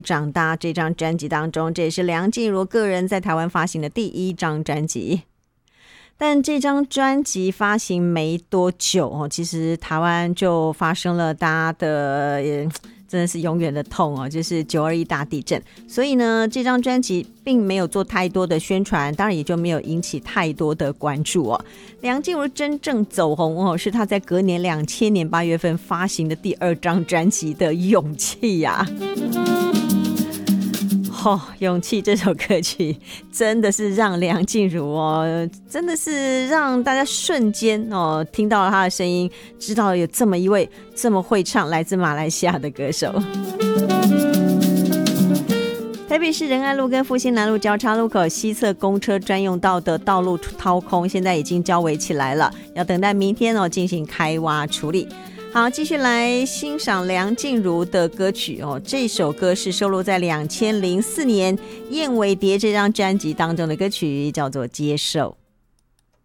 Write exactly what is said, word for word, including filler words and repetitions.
长大这张专辑当中，这也是梁静茹个人在台湾发行的第一张专辑。但这张专辑发行没多久哦，其实台湾就发生了大家的也真的是永远的痛哦，就是九二一大地震。所以呢，这张专辑并没有做太多的宣传，当然也就没有引起太多的关注哦。梁静茹真正走红哦，是她在隔年两千年八月份发行的第二张专辑的《勇气》呀。哦，勇气这首歌曲真的是让梁静茹哦，真的是让大家瞬间哦听到了她的声音，知道有这么一位这么会唱来自马来西亚的歌手。台北市仁爱路跟复兴南路交叉路口西侧公车专用道的道路掏空，现在已经交围起来了，要等待明天哦进行开挖处理。好，继续来欣赏梁静茹的歌曲哦。这首歌是收录在两千零四年《燕尾蝶》这张专辑当中的歌曲，叫做《接受》。